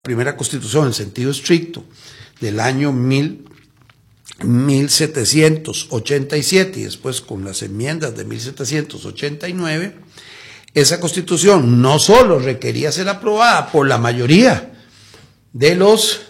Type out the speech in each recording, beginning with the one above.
primera constitución en sentido estricto del año 1787 y después con las enmiendas de 1789, esa constitución no solo requería ser aprobada por la mayoría de los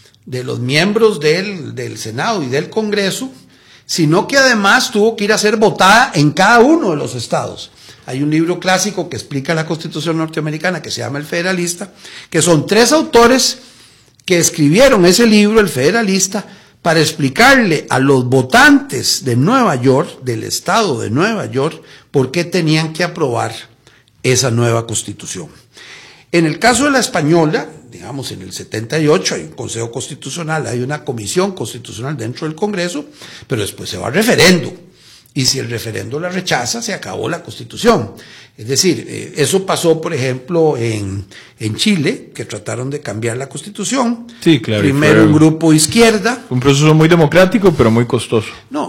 miembros del Senado y del Congreso, sino que además tuvo que ir a ser votada en cada uno de los estados. Hay un libro clásico que explica la Constitución norteamericana que se llama El Federalista, que son 3 autores que escribieron ese libro, El Federalista, para explicarle a los votantes de Nueva York, del estado de Nueva York, por qué tenían que aprobar esa nueva Constitución. En el caso de la española, digamos en el 78 hay un Consejo Constitucional, hay una comisión constitucional dentro del Congreso, pero después se va a referendo. Y si el referendo la rechaza, se acabó la Constitución. Es decir, eso pasó, por ejemplo, en Chile, que trataron de cambiar la Constitución. Sí, claro. Primero un grupo izquierda. Un proceso muy democrático, pero muy costoso.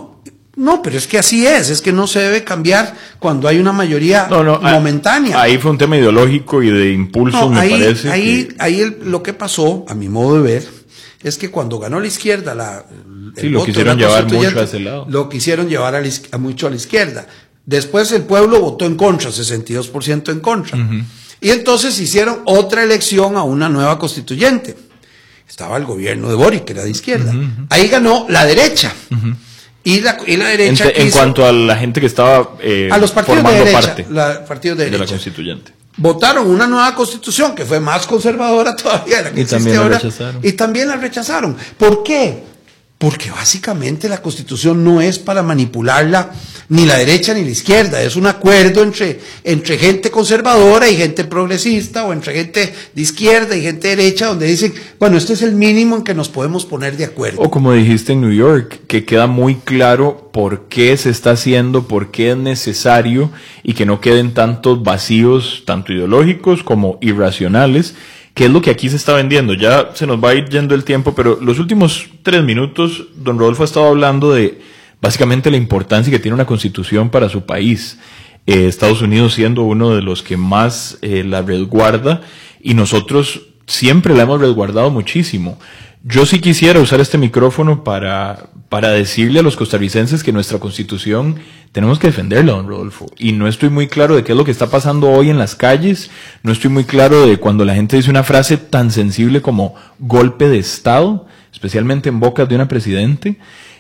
No, pero es que así es que no se debe cambiar cuando hay una mayoría momentánea. Ahí fue un tema ideológico y de impulso, me parece. Lo que pasó, a mi modo de ver, es que cuando ganó la izquierda lo quisieron llevar mucho a ese lado. Lo quisieron llevar mucho a la izquierda. Después el pueblo votó en contra, 62% en contra. Y entonces hicieron otra elección a una nueva constituyente. Estaba el gobierno de Boric, que era de izquierda. Ahí ganó la derecha. Y la derecha en cuanto a la gente que estaba a los partidos formando de derecha, parte partidos de la constituyente. Votaron una nueva constitución que fue más conservadora todavía de la que existe ahora. Y también la rechazaron. ¿Por qué? Porque básicamente la Constitución no es para manipularla ni la derecha ni la izquierda, es un acuerdo entre gente conservadora y gente progresista, o entre gente de izquierda y gente derecha, donde dicen, bueno, este es el mínimo en que nos podemos poner de acuerdo. O como dijiste en New York, que queda muy claro por qué se está haciendo, por qué es necesario, y que no queden tantos vacíos, tanto ideológicos como irracionales, que es lo que aquí se está vendiendo. Ya se nos va a ir yendo el tiempo, pero los últimos 3 minutos, don Rodolfo ha estado hablando de básicamente la importancia que tiene una constitución para su país. Estados Unidos siendo uno de los que más la resguarda, y nosotros siempre la hemos resguardado muchísimo. Yo sí quisiera usar este micrófono para decirle a los costarricenses que nuestra Constitución tenemos que defenderla, don Rodolfo. Y no estoy muy claro de qué es lo que está pasando hoy en las calles. No estoy muy claro de cuando la gente dice una frase tan sensible como golpe de Estado, especialmente en bocas de una presidente.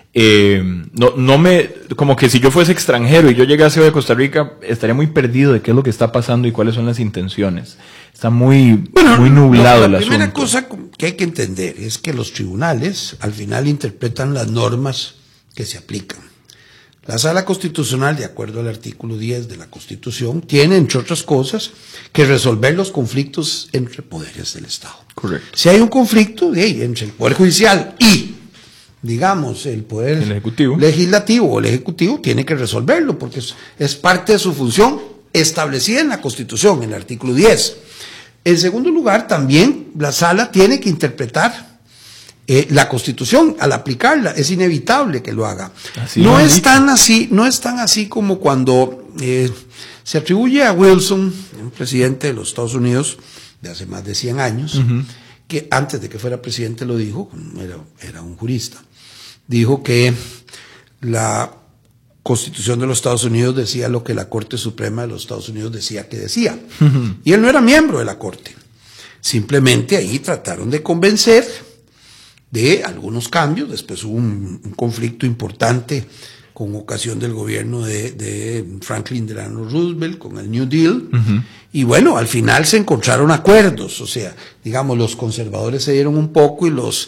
Como que si yo fuese extranjero y yo llegase hoy a Costa Rica, estaría muy perdido de qué es lo que está pasando y cuáles son las intenciones. Está muy nublado el asunto. La primera cosa que hay que entender es que los tribunales al final interpretan las normas que se aplican. La Sala Constitucional, de acuerdo al artículo 10 de la Constitución, tiene, entre otras cosas, que resolver los conflictos entre poderes del Estado. Correcto. Si hay un conflicto entre el Poder Judicial y, digamos, el Poder Legislativo o el Ejecutivo, tiene que resolverlo, porque es parte de su función establecida en la Constitución, en el artículo 10. En segundo lugar, también la Sala tiene que interpretar la Constitución al aplicarla. Es inevitable que lo haga. No es tan así como cuando se atribuye a Wilson, un presidente de los Estados Unidos de hace más de 100 años, que antes de que fuera presidente lo dijo, era un jurista, dijo que la Constitución de los Estados Unidos decía lo que la Corte Suprema de los Estados Unidos decía que decía. Y él no era miembro de la Corte. Simplemente ahí trataron de convencer de algunos cambios. Después hubo un conflicto importante con ocasión del gobierno de Franklin Delano Roosevelt con el New Deal. Y bueno, al final se encontraron acuerdos. O sea, digamos, los conservadores se dieron un poco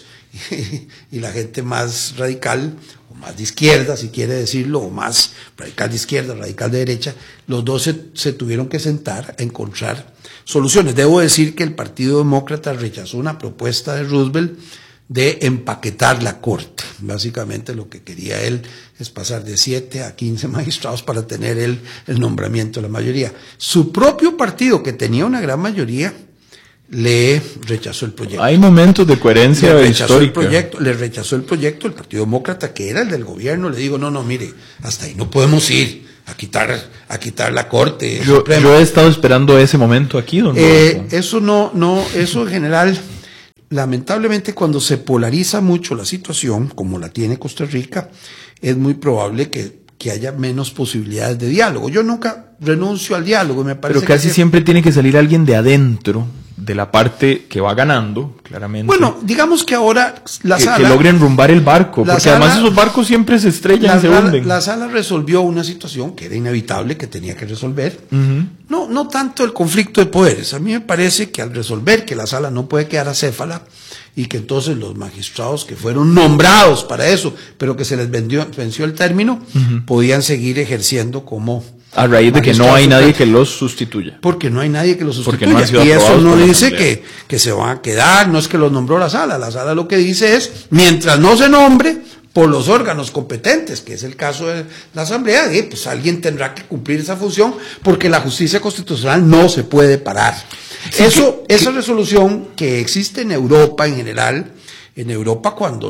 y la gente más radical, o más de izquierda, si quiere decirlo, o más radical de izquierda, radical de derecha, los dos se tuvieron que sentar a encontrar soluciones. Debo decir que el Partido Demócrata rechazó una propuesta de Roosevelt de empaquetar la Corte. Básicamente lo que quería él es pasar de 7 a 15 magistrados para tener el nombramiento de la mayoría. Su propio partido, que tenía una gran mayoría, le rechazó el proyecto. Hay momentos de coherencia histórica. Le rechazó el proyecto. El Partido Demócrata, que era el del gobierno, le dijo, no, mire, hasta ahí no podemos ir a quitar la Corte Suprema. Yo he estado esperando ese momento aquí, don Rodolfo. Eso en general lamentablemente cuando se polariza mucho la situación, como la tiene Costa Rica, es muy probable que haya menos posibilidades de diálogo. Yo nunca renuncio al diálogo, me parece. Pero casi siempre tiene que salir alguien de adentro, de la parte que va ganando, claramente. Bueno, digamos que ahora la sala... Que logren rumbar el barco, porque además esos barcos siempre se estrellan, se hunden. La sala resolvió una situación que era inevitable, que tenía que resolver. No tanto el conflicto de poderes. A mí me parece que al resolver que la sala no puede quedar acéfala y que entonces los magistrados que fueron nombrados para eso, pero que se les venció el término, podían seguir ejerciendo como... A raíz de que no hay nadie que los sustituya. Porque no hay nadie que los sustituya. No han sido y eso no dice que se van a quedar, no es que los nombró la sala. La sala lo que dice es, mientras no se nombre por los órganos competentes, que es el caso de la Asamblea, pues alguien tendrá que cumplir esa función, porque la justicia constitucional no se puede parar. Sí, esa resolución que existe en Europa en general, en Europa cuando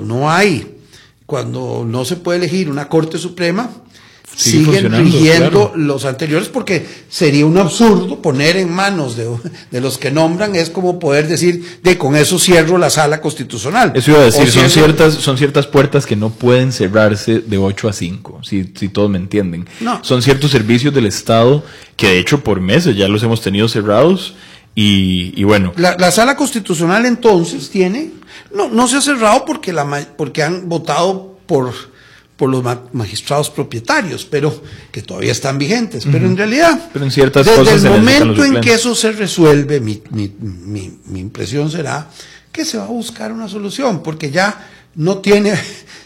no se puede elegir una Corte Suprema, siguen rigiendo los anteriores, porque sería un absurdo poner en manos de los que nombran, es como poder decir, con eso cierro la sala constitucional. Eso iba a decir, son ciertas puertas que no pueden cerrarse de 8 a 5, si todos me entienden. No. Son ciertos servicios del Estado que de hecho por meses ya los hemos tenido cerrados. Y bueno. La sala constitucional entonces no se ha cerrado porque han votado por los magistrados propietarios, pero que todavía están vigentes. Pero en realidad, pero en ciertas desde cosas el momento en que eso se resuelve, mi impresión será que se va a buscar una solución, porque ya no tiene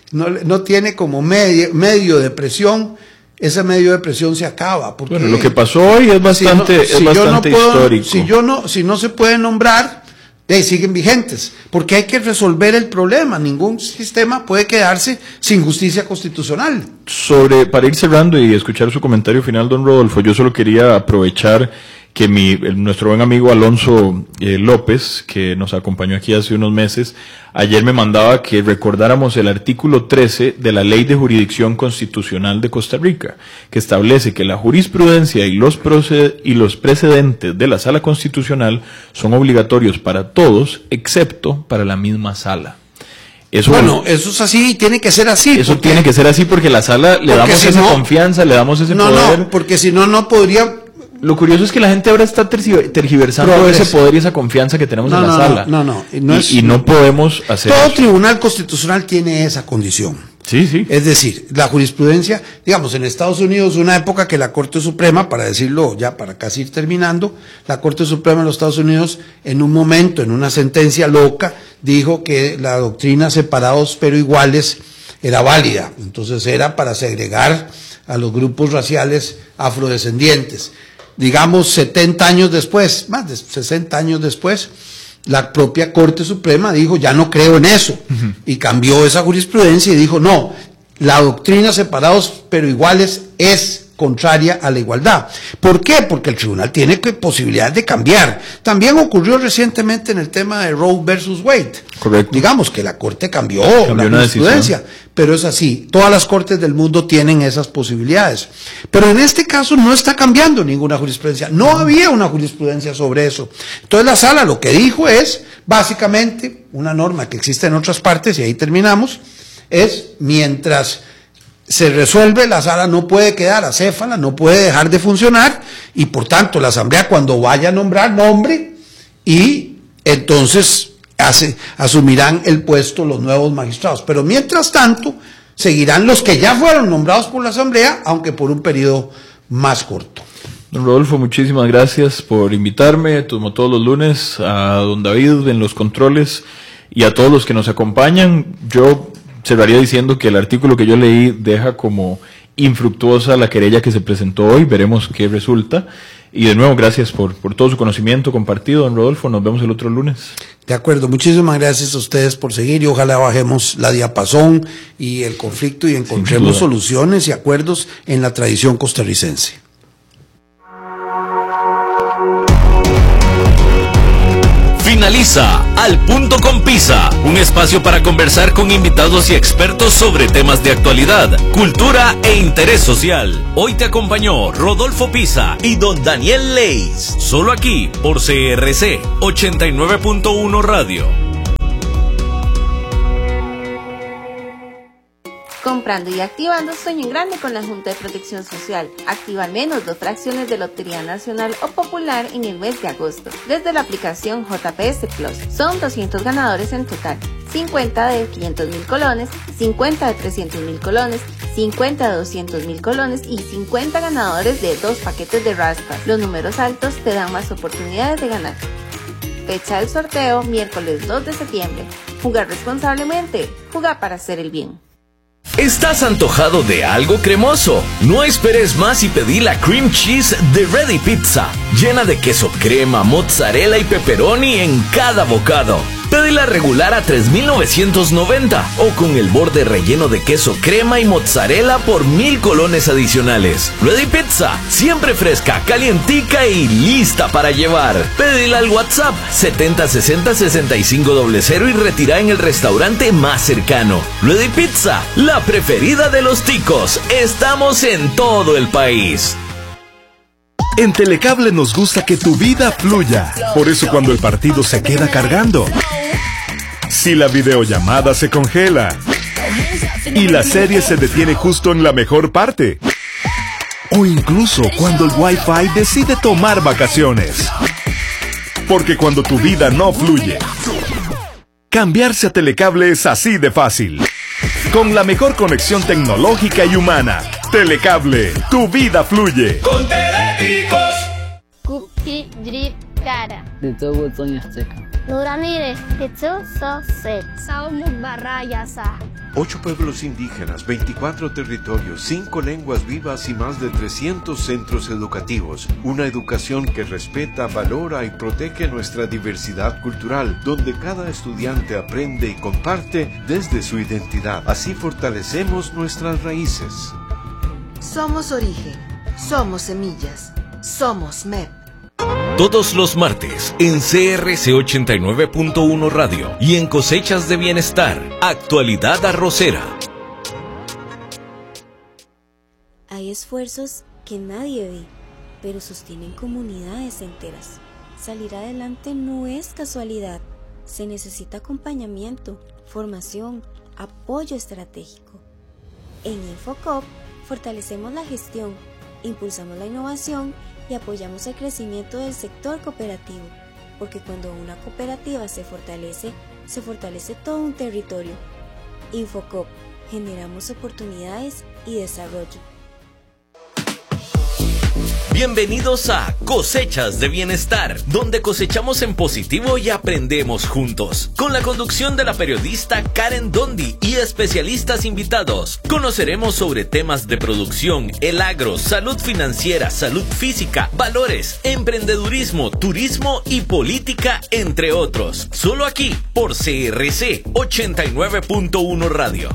como medio de presión. Ese medio de presión se acaba. Porque, bueno, lo que pasó hoy es bastante histórico. Si no se puede nombrar, siguen vigentes, porque hay que resolver el problema. Ningún sistema puede quedarse sin justicia constitucional. Para ir cerrando y escuchar su comentario final, don Rodolfo, yo solo quería aprovechar que nuestro buen amigo Alonso López, que nos acompañó aquí hace unos meses, ayer me mandaba que recordáramos el artículo 13 de la Ley de Jurisdicción Constitucional de Costa Rica, que establece que la jurisprudencia y los precedentes de la Sala Constitucional son obligatorios para todos, excepto para la misma sala. Eso es así y tiene que ser así. Eso tiene que ser así porque la sala le damos esa confianza, le damos ese poder. No, porque si no podría... Lo curioso es que la gente ahora está tergiversando ese poder y esa confianza que tenemos en la sala. Y no podemos hacer todo eso. Tribunal constitucional tiene esa condición. Sí. Es decir, la jurisprudencia, digamos, en Estados Unidos, una época que la Corte Suprema, para decirlo ya, para casi ir terminando, la Corte Suprema de los Estados Unidos, en un momento, en una sentencia loca, dijo que la doctrina separados pero iguales era válida. Entonces era para segregar a los grupos raciales afrodescendientes. Digamos, 70 años después, más de 60 años después, la propia Corte Suprema dijo, ya no creo en eso, y cambió esa jurisprudencia y dijo, no, la doctrina separados pero iguales es contraria a la igualdad. ¿Por qué? Porque el tribunal tiene posibilidades de cambiar. También ocurrió recientemente en el tema de Roe versus Wade. Correcto. Digamos que la Corte cambió la jurisprudencia, pero es así. Todas las cortes del mundo tienen esas posibilidades. Pero en este caso no está cambiando ninguna jurisprudencia. No había una jurisprudencia sobre eso. Entonces la sala lo que dijo es, básicamente, una norma que existe en otras partes, y ahí terminamos, es mientras se resuelve, la sala no puede quedar acéfala, no puede dejar de funcionar, y por tanto la Asamblea cuando vaya a nombrar, nombre, y entonces asumirán el puesto los nuevos magistrados. Pero mientras tanto, seguirán los que ya fueron nombrados por la Asamblea, aunque por un periodo más corto. Don Rodolfo, muchísimas gracias por invitarme, como todos los lunes, a don David en los controles, y a todos los que nos acompañan. Yo cerraría diciendo que el artículo que yo leí deja como infructuosa la querella que se presentó hoy, veremos qué resulta. Y de nuevo, gracias por todo su conocimiento compartido, don Rodolfo, nos vemos el otro lunes. De acuerdo, muchísimas gracias a ustedes por seguir y ojalá bajemos la diapasón y el conflicto y encontremos soluciones y acuerdos en la tradición costarricense. Finaliza Al Punto con Pisa, un espacio para conversar con invitados y expertos sobre temas de actualidad, cultura e interés social. Hoy te acompañó Rodolfo Pisa y don Daniel Leis, solo aquí por CRC 89.1 Radio. Comprando y activando Sueño en Grande con la Junta de Protección Social. Activa al menos 2 fracciones de Lotería Nacional o Popular en el mes de agosto, desde la aplicación JPS Plus. Son 200 ganadores en total. 50 de 500.000 colones, 50 de 300.000 colones, 50 de 200.000 colones y 50 ganadores de 2 paquetes de raspas. Los números altos te dan más oportunidades de ganar. Fecha del sorteo, miércoles 2 de septiembre. Jugar responsablemente. Jugar para hacer el bien. ¿Estás antojado de algo cremoso? No esperes más y pedí la cream cheese de Ready Pizza, llena de queso crema, mozzarella y pepperoni en cada bocado. Pedila regular a $3,990 o con el borde relleno de queso crema y mozzarella por 1,000 colones adicionales. Ready Pizza, siempre fresca, calientica y lista para llevar. Pedila al WhatsApp 7060-6500 y retira en el restaurante más cercano. Ready Pizza, la preferida de los ticos. Estamos en todo el país. En Telecable nos gusta que tu vida fluya. Por eso cuando el partido se queda cargando, si la videollamada se congela y la serie se detiene justo en la mejor parte, o incluso cuando el Wi-Fi decide tomar vacaciones. Porque cuando tu vida no fluye, cambiarse a Telecable es así de fácil. Con la mejor conexión tecnológica y humana. Telecable, tu vida fluye. Con Teleticos. Kuki Drip Cara. Nuramire, Hitsu-so-set. Saumuk-barayasa. 8 pueblos indígenas, 24 territorios, 5 lenguas vivas y más de 300 centros educativos. Una educación que respeta, valora y protege nuestra diversidad cultural, donde cada estudiante aprende y comparte desde su identidad. Así fortalecemos nuestras raíces. Somos origen, somos semillas, somos MEP. Todos los martes en CRC 89.1 Radio y en Cosechas de Bienestar, Actualidad Arrocera. Hay esfuerzos que nadie ve, pero sostienen comunidades enteras. Salir adelante no es casualidad. Se necesita acompañamiento, formación, apoyo estratégico. En Infocop fortalecemos la gestión, impulsamos la innovación y apoyamos el crecimiento del sector cooperativo, porque cuando una cooperativa se fortalece todo un territorio. Infocop, generamos oportunidades y desarrollo. Bienvenidos a Cosechas de Bienestar, donde cosechamos en positivo y aprendemos juntos. Con la conducción de la periodista Karen Dondi y especialistas invitados, conoceremos sobre temas de producción, el agro, salud financiera, salud física, valores, emprendedurismo, turismo y política, entre otros. Solo aquí, por CRC 89.1 Radio.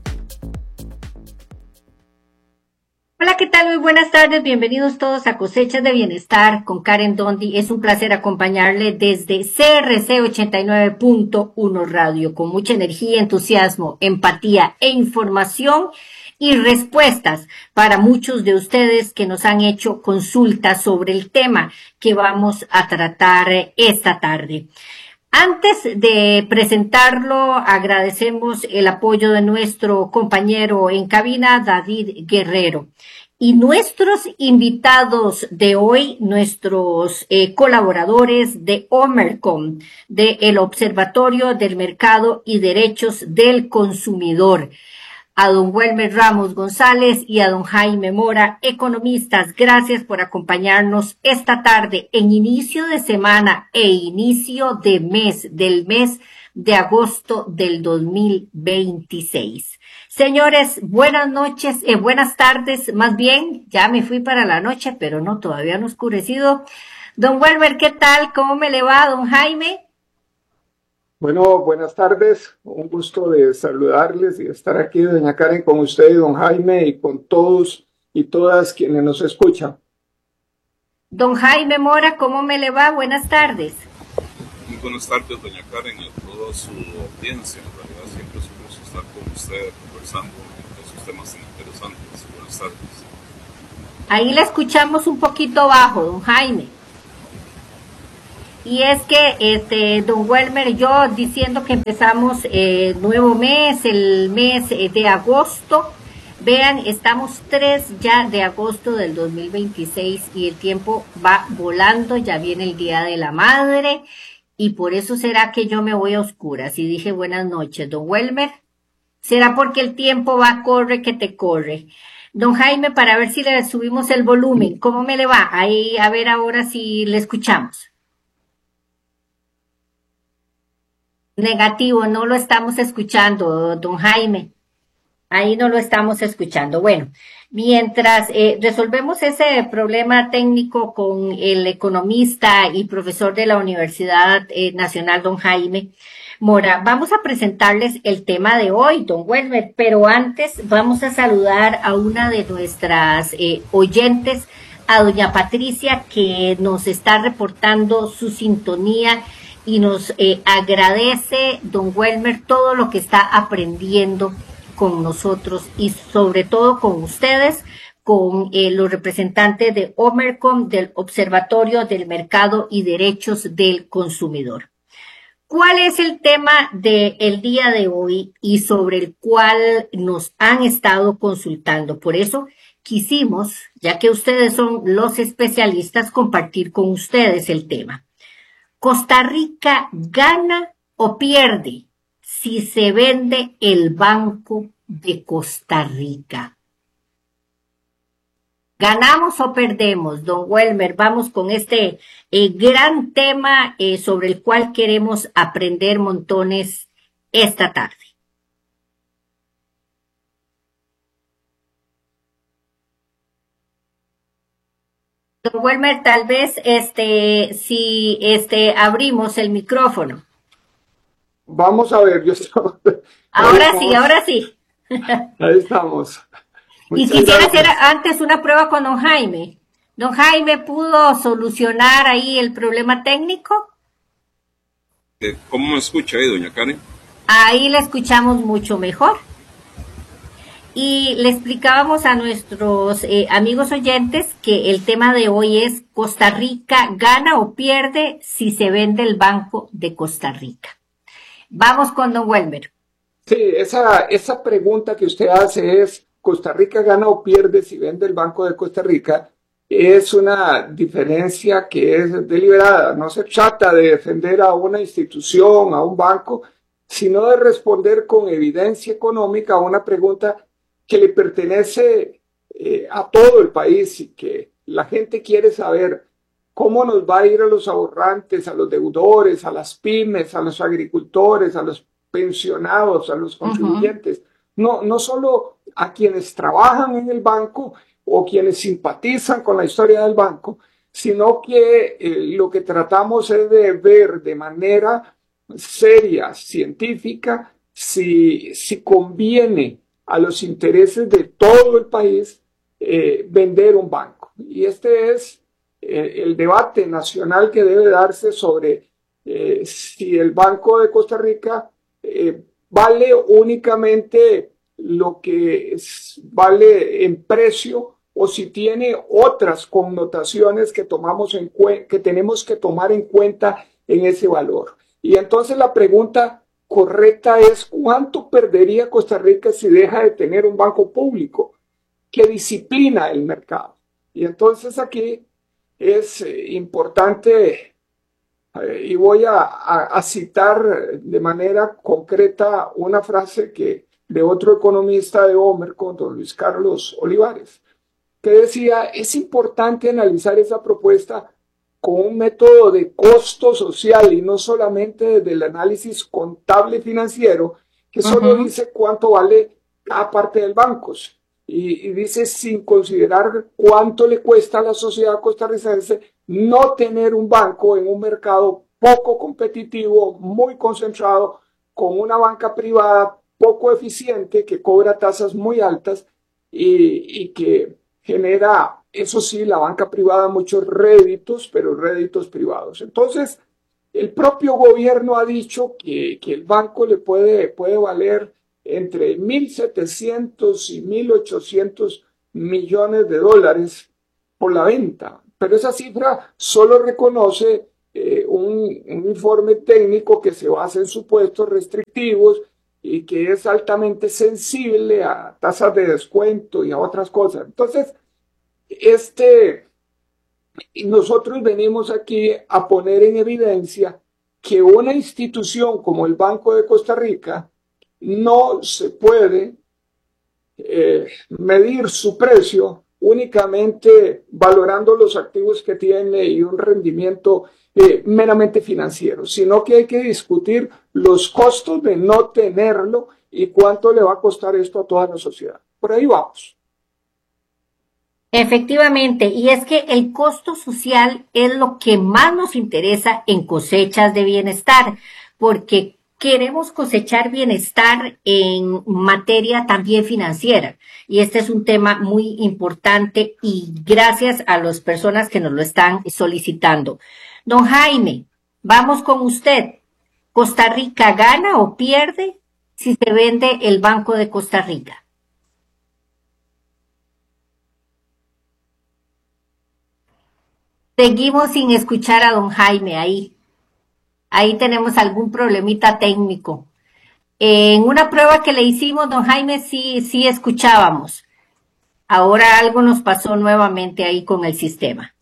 Hola, ¿qué tal? Muy buenas tardes, bienvenidos todos a Cosechas de Bienestar con Karen Dondi. Es un placer acompañarle desde CRC 89.1 Radio, con mucha energía, entusiasmo, empatía e información y respuestas para muchos de ustedes que nos han hecho consultas sobre el tema que vamos a tratar esta tarde. Antes de presentarlo, agradecemos el apoyo de nuestro compañero en cabina, David Guerrero. Y nuestros invitados de hoy, nuestros colaboradores de Omercom, del Observatorio del Mercado y Derechos del Consumidor. A don Welmer Ramos González y a don Jaime Mora, economistas, gracias por acompañarnos esta tarde en inicio de semana e inicio de mes, del mes de agosto del 2026. Señores, buenas noches, buenas tardes, más bien, ya me fui para la noche, pero no, todavía no ha oscurecido. Don Welmer, ¿qué tal? ¿Cómo me le va, don Jaime? Bueno, buenas tardes, un gusto de saludarles y estar aquí, doña Karen, con usted y don Jaime y con todos y todas quienes nos escuchan. Don Jaime Mora, ¿cómo me le va? Buenas tardes. Muy buenas tardes, doña Karen, y a toda su audiencia. En realidad siempre es un gusto estar con usted conversando en esos temas tan interesantes. Buenas tardes. Ahí la escuchamos un poquito bajo, don Jaime. Y es que, don Welmer, yo diciendo que empezamos nuevo mes, el mes de agosto. Vean, estamos 3 ya de agosto del 2026 y el tiempo va volando, ya viene el Día de la Madre y por eso será que yo me voy a oscuras y dije buenas noches, don Welmer. ¿Será porque el tiempo va, corre que te corre? Don Jaime, para ver si le subimos el volumen, ¿cómo me le va? Ahí, a ver ahora si le escuchamos. Negativo, no lo estamos escuchando, don Jaime. Ahí no lo estamos escuchando. Bueno, mientras resolvemos ese problema técnico con el economista y profesor de la Universidad Nacional, don Jaime Mora, vamos a presentarles el tema de hoy, don Welmer, pero antes vamos a saludar a una de nuestras oyentes, a doña Patricia, que nos está reportando su sintonía y nos agradece, don Welmer, todo lo que está aprendiendo con nosotros y sobre todo con ustedes, con los representantes de Omercom, del Observatorio del Mercado y Derechos del Consumidor. ¿Cuál es el tema del día de hoy y sobre el cual nos han estado consultando? Por eso quisimos, ya que ustedes son los especialistas, compartir con ustedes el tema. ¿Costa Rica gana o pierde si se vende el Banco de Costa Rica? ¿Ganamos o perdemos, don Welmer? Vamos con este gran tema sobre el cual queremos aprender montones esta tarde. Don Welmer, tal vez si abrimos el micrófono. Vamos a ver, yo estaba... Ahora sí. Ahí estamos. Y quisiera hacer antes una prueba con don Jaime. ¿Don Jaime pudo solucionar ahí el problema técnico? ¿Cómo me escucha ahí, doña Karen? Ahí le escuchamos mucho mejor. Y le explicábamos a nuestros amigos oyentes que el tema de hoy es Costa Rica gana o pierde si se vende el Banco de Costa Rica. Vamos con don Welmer. Sí, esa pregunta que usted hace es, ¿Costa Rica gana o pierde si vende el Banco de Costa Rica? Es una diferencia que es deliberada. No se trata de defender a una institución, a un banco, sino de responder con evidencia económica a una pregunta que le pertenece a todo el país y que la gente quiere saber cómo nos va a ir a los ahorrantes, a los deudores, a las pymes, a los agricultores, a los pensionados, a los contribuyentes. No solo a quienes trabajan en el banco o quienes simpatizan con la historia del banco, sino que lo que tratamos es de ver de manera seria, científica, si conviene a los intereses de todo el país vender un banco. Y este es el debate nacional que debe darse sobre si el Banco de Costa Rica vale únicamente lo que vale en precio o si tiene otras connotaciones que tenemos que tomar en cuenta en ese valor. Y entonces la pregunta correcta es ¿cuánto perdería Costa Rica si deja de tener un banco público que disciplina el mercado? Y entonces aquí es importante y voy a citar de manera concreta una frase de otro economista de Omercom, don Luis Carlos Olivares, que decía, es importante analizar esa propuesta con un método de costo social y no solamente desde el análisis contable financiero, que solo dice cuánto vale cada parte del banco. Y dice sin considerar cuánto le cuesta a la sociedad costarricense no tener un banco en un mercado poco competitivo, muy concentrado, con una banca privada poco eficiente que cobra tasas muy altas y que genera, eso sí, la banca privada muchos réditos, pero réditos privados. Entonces, el propio gobierno ha dicho que el banco le puede valer entre 1.700 y 1.800 millones de dólares por la venta. Pero esa cifra solo reconoce un informe técnico que se basa en supuestos restrictivos y que es altamente sensible a tasas de descuento y a otras cosas. Entonces, nosotros venimos aquí a poner en evidencia que una institución como el Banco de Costa Rica no se puede medir su precio únicamente valorando los activos que tiene y un rendimiento meramente financiero, sino que hay que discutir los costos de no tenerlo y cuánto le va a costar esto a toda la sociedad. Por ahí vamos. Efectivamente, y es que el costo social es lo que más nos interesa en Cosechas de Bienestar, porque queremos cosechar bienestar en materia también financiera. Y este es un tema muy importante y gracias a las personas que nos lo están solicitando. Don Jaime, vamos con usted. ¿Costa Rica gana o pierde si se vende el Banco de Costa Rica? Seguimos sin escuchar a don Jaime ahí. Ahí tenemos algún problemita técnico. En una prueba que le hicimos, don Jaime, sí escuchábamos. Ahora algo nos pasó nuevamente ahí con el sistema.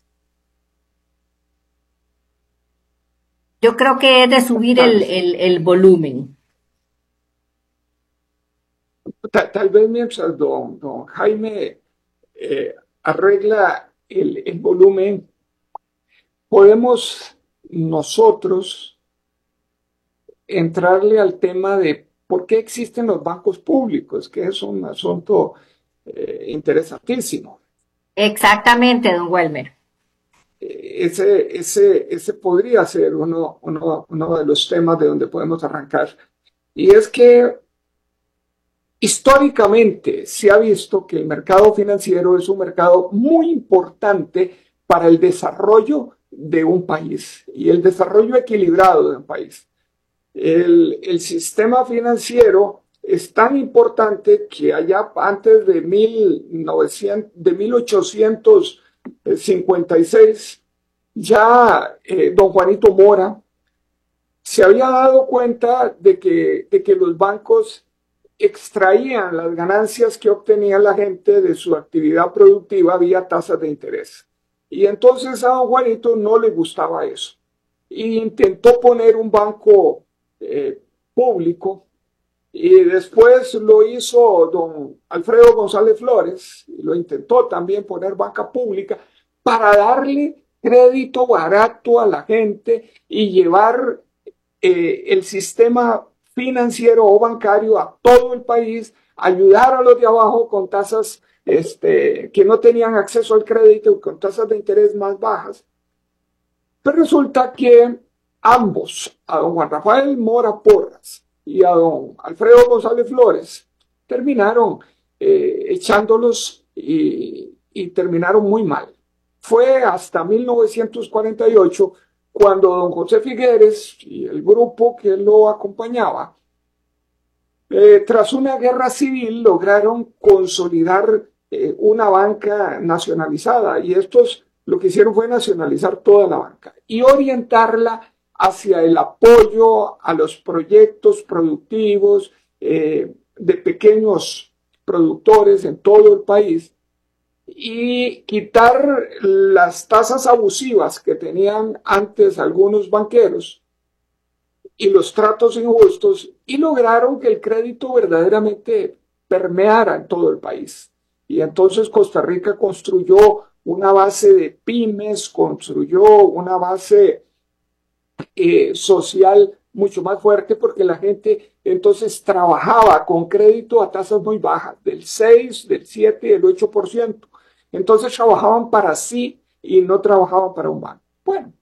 Yo creo que es de subir el volumen. Tal vez mientras don Jaime arregla el volumen, podemos nosotros entrarle al tema de por qué existen los bancos públicos, que es un asunto interesantísimo. Exactamente, don Welmer. Ese podría ser uno de los temas de donde podemos arrancar. Y es que históricamente se ha visto que el mercado financiero es un mercado muy importante para el desarrollo de un país y el desarrollo equilibrado de un país. El sistema financiero es tan importante que allá antes de 1856 ya don Juanito Mora se había dado cuenta de que los bancos extraían las ganancias que obtenía la gente de su actividad productiva vía tasas de interés. Y entonces a don Juanito no le gustaba eso. Y intentó poner un banco público. Y después lo hizo don Alfredo González Flores. Y lo intentó también poner banca pública para darle crédito barato a la gente y llevar el sistema financiero o bancario a todo el país, ayudar a los de abajo con tasas que no tenían acceso al crédito, con tasas de interés más bajas. Pero resulta que ambos, a don Juan Rafael Mora Porras y a don Alfredo González Flores, terminaron echándolos y terminaron muy mal. Fue hasta 1948 cuando don José Figueres y el grupo que lo acompañaba, tras una guerra civil, lograron consolidar una banca nacionalizada, y estos lo que hicieron fue nacionalizar toda la banca y orientarla hacia el apoyo a los proyectos productivos de pequeños productores en todo el país y quitar las tasas abusivas que tenían antes algunos banqueros y los tratos injustos, y lograron que el crédito verdaderamente permeara en todo el país. Y entonces Costa Rica construyó una base de pymes, construyó una base social mucho más fuerte, porque la gente entonces trabajaba con crédito a tasas muy bajas, del 6, del 7 y del 8%. Entonces trabajaban para sí y no trabajaban para un banco. Bueno,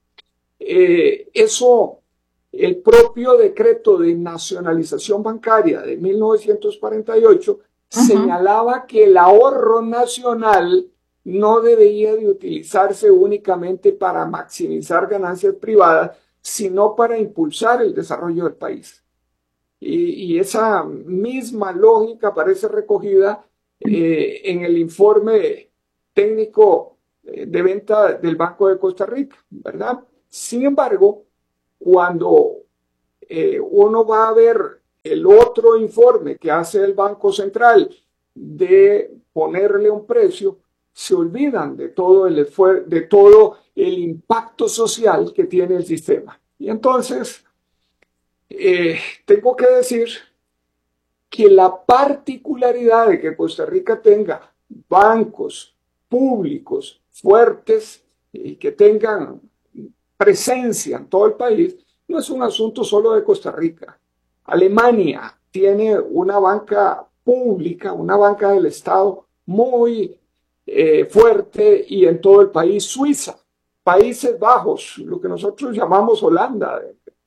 el propio decreto de nacionalización bancaria de 1948 señalaba que el ahorro nacional no debería de utilizarse únicamente para maximizar ganancias privadas, sino para impulsar el desarrollo del país. Y esa misma lógica aparece recogida en el informe técnico de venta del Banco de Costa Rica, ¿verdad? Sin embargo, cuando uno va a ver el otro informe que hace el Banco Central de ponerle un precio, se olvidan de todo el esfuerzo, de todo el impacto social que tiene el sistema. Y entonces, tengo que decir que la particularidad de que Costa Rica tenga bancos públicos fuertes y que tengan presencia en todo el país, no es un asunto solo de Costa Rica. Alemania tiene una banca pública, una banca del Estado muy fuerte y en todo el país. Suiza, Países Bajos, lo que nosotros llamamos Holanda,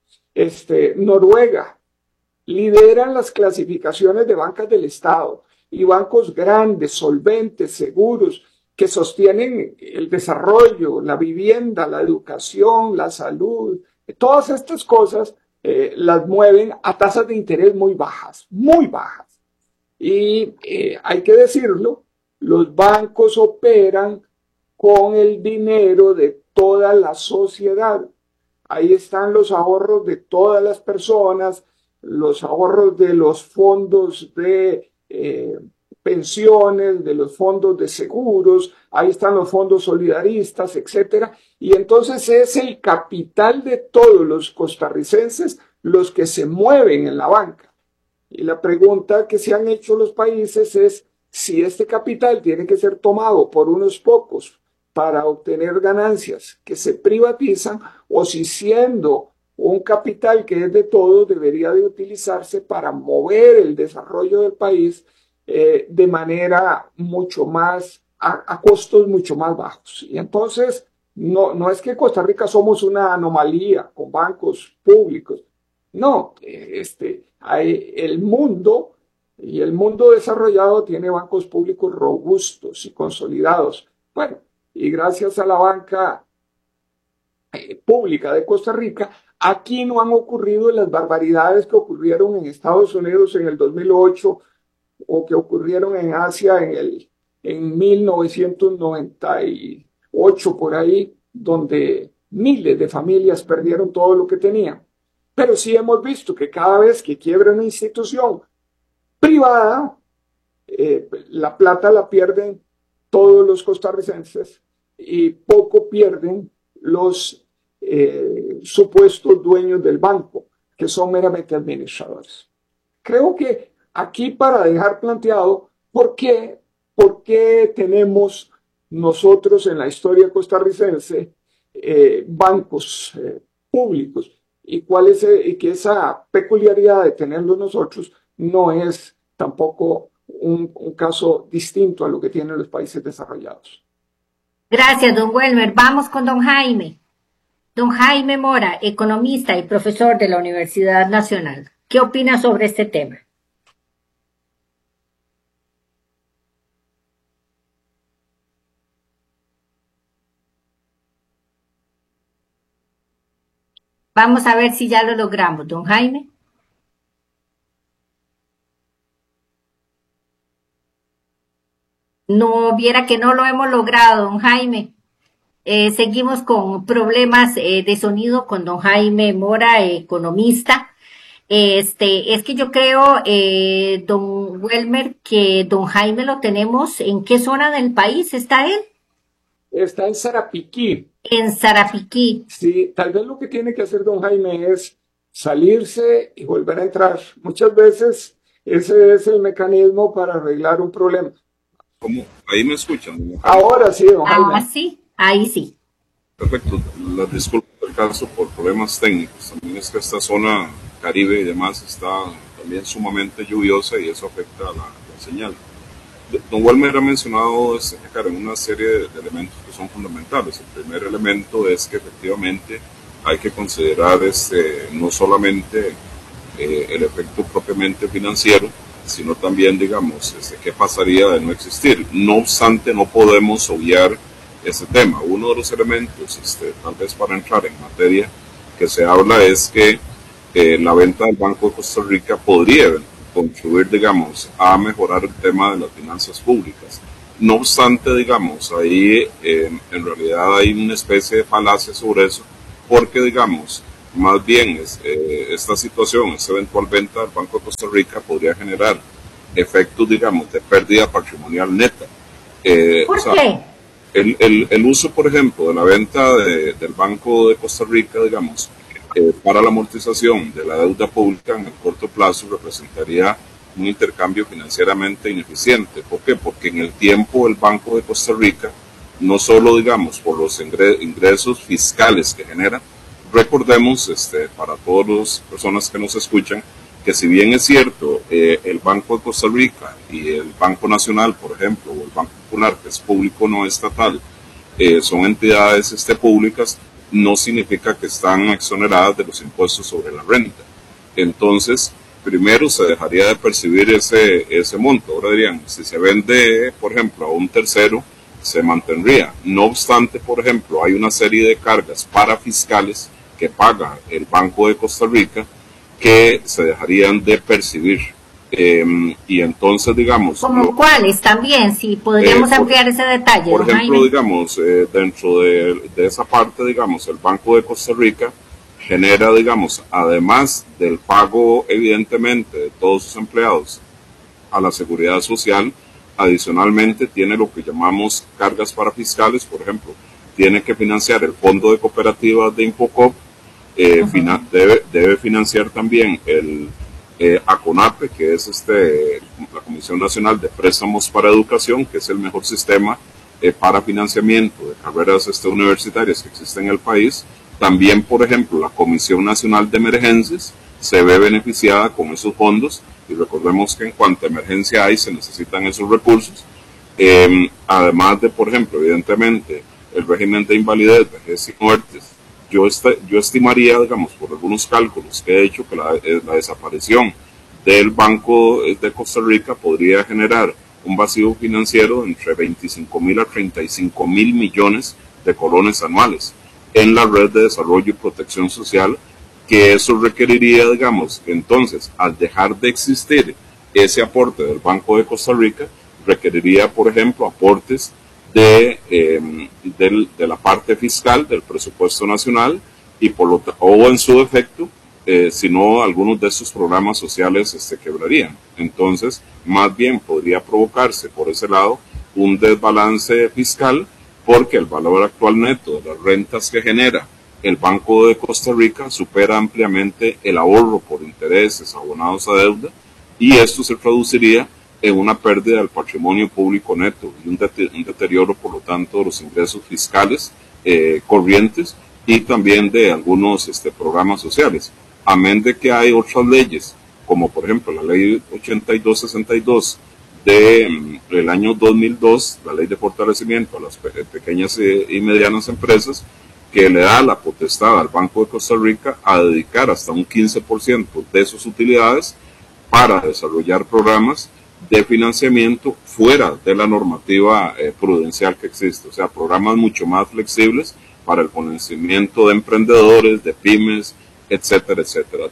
Noruega, lideran las clasificaciones de bancas del Estado y bancos grandes, solventes, seguros, que sostienen el desarrollo, la vivienda, la educación, la salud. Todas estas cosas las mueven a tasas de interés muy bajas, muy bajas. Y hay que decirlo, los bancos operan con el dinero de toda la sociedad. Ahí están los ahorros de todas las personas, los ahorros de los fondos de pensiones, de los fondos de seguros, ahí están los fondos solidaristas, etcétera. Y entonces es el capital de todos los costarricenses los que se mueven en la banca. Y la pregunta que se han hecho los países es si este capital tiene que ser tomado por unos pocos para obtener ganancias que se privatizan, o si siendo un capital que es de todos debería de utilizarse para mover el desarrollo del país de manera mucho más, a costos mucho más bajos. Y entonces no es que Costa Rica somos una anomalía con bancos públicos. No, el mundo y el mundo desarrollado tiene bancos públicos robustos y consolidados. Bueno, y gracias a la banca pública de Costa Rica, aquí no han ocurrido las barbaridades que ocurrieron en Estados Unidos en el 2008 o que ocurrieron en Asia en 1998 por ahí, donde miles de familias perdieron todo lo que tenían. Pero sí hemos visto que cada vez que quiebra una institución privada, la plata la pierden todos los costarricenses y poco pierden los supuestos dueños del banco, que son meramente administradores. Creo que aquí, para dejar planteado por qué tenemos nosotros en la historia costarricense bancos públicos y que esa peculiaridad de tenerlos nosotros no es tampoco un caso distinto a lo que tienen los países desarrollados. Gracias, don Welmer. Vamos con don Jaime. Don Jaime Mora, economista y profesor de la Universidad Nacional. ¿Qué opina sobre este tema? Vamos a ver si ya lo logramos, don Jaime. No, viera que no lo hemos logrado, don Jaime. Seguimos con problemas de sonido con don Jaime Mora, economista. Es que yo creo, don Welmer, que don Jaime lo tenemos. ¿En qué zona del país está él? Está en Sarapiquí. En Sarapiquí. Sí, tal vez lo que tiene que hacer don Jaime es salirse y volver a entrar. Muchas veces ese es el mecanismo para arreglar un problema. ¿Cómo? ¿Ahí me escuchan? Ahora sí, don Jaime. Ah, sí, ahí sí. Perfecto. Las disculpas del caso por problemas técnicos. También es que esta zona Caribe y demás está también sumamente lluviosa y eso afecta la señal. Don Welmer ha mencionado una serie de elementos que son fundamentales. El primer elemento es que efectivamente hay que considerar no solamente el efecto propiamente financiero, sino también, digamos, qué pasaría de no existir. No obstante, no podemos obviar ese tema. Uno de los elementos, tal vez para entrar en materia, que se habla es que la venta del Banco de Costa Rica podría contribuir, digamos, a mejorar el tema de las finanzas públicas. No obstante, digamos, ahí en realidad hay una especie de falacia sobre eso, porque, digamos, más bien esta situación, esta eventual venta del Banco de Costa Rica podría generar efectos, digamos, de pérdida patrimonial neta. ¿Por qué? El uso, por ejemplo, de la venta del Banco de Costa Rica, digamos, para la amortización de la deuda pública en el corto plazo representaría un intercambio financieramente ineficiente. ¿Por qué? Porque en el tiempo el Banco de Costa Rica, no solo, digamos, por los ingresos fiscales que genera, recordemos, para todas las personas que nos escuchan, que si bien es cierto, el Banco de Costa Rica y el Banco Nacional, por ejemplo, o el Banco Popular, que es público no estatal, son entidades públicas, no significa que están exoneradas de los impuestos sobre la renta. Entonces, primero se dejaría de percibir ese monto. Ahora dirían, si se vende, por ejemplo, a un tercero, se mantendría. No obstante, por ejemplo, hay una serie de cargas parafiscales que paga el Banco de Costa Rica que se dejarían de percibir. Y entonces, digamos... ¿Como cuáles también? Si podríamos ampliar ese detalle. Por ejemplo, digamos, dentro de esa parte, digamos, el Banco de Costa Rica genera, digamos, además del pago, evidentemente, de todos sus empleados a la seguridad social, adicionalmente tiene lo que llamamos cargas parafiscales. Por ejemplo, tiene que financiar el Fondo de Cooperativas de Infocop, debe financiar también el ACONAPE, que es la Comisión Nacional de Préstamos para Educación, que es el mejor sistema para financiamiento de carreras universitarias que existe en el país. También, por ejemplo, la Comisión Nacional de Emergencias se ve beneficiada con esos fondos, y recordemos que en cuanto a emergencia hay, se necesitan esos recursos. Además de, por ejemplo, evidentemente, el régimen de invalidez, vejez y muertes. Yo estimaría, digamos, por algunos cálculos que he hecho, que la desaparición del Banco de Costa Rica podría generar un vacío financiero entre 25.000 a 35.000 millones de colones anuales en la red de desarrollo y protección social, que eso requeriría, digamos, entonces, al dejar de existir ese aporte del Banco de Costa Rica, requeriría, por ejemplo, aportes de la parte fiscal del presupuesto nacional, y o en su defecto, si no, algunos de estos programas sociales quebrarían. Entonces, más bien podría provocarse por ese lado un desbalance fiscal, porque el valor actual neto de las rentas que genera el Banco de Costa Rica supera ampliamente el ahorro por intereses abonados a deuda, y esto se traduciría en una pérdida del patrimonio público neto y un deterioro, por lo tanto, de los ingresos fiscales corrientes y también de algunos programas sociales. Amén de que hay otras leyes, como por ejemplo la ley 8262 del año 2002, la ley de fortalecimiento a las pequeñas y medianas empresas, que le da la potestad al Banco de Costa Rica a dedicar hasta un 15% de sus utilidades para desarrollar programas de financiamiento fuera de la normativa prudencial que existe, o sea, programas mucho más flexibles para el conocimiento de emprendedores, de pymes, etcétera, etcétera.